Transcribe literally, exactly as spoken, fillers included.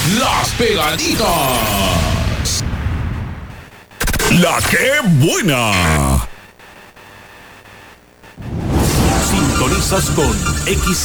Las Pegaditas. La que buena. Sintonizas con X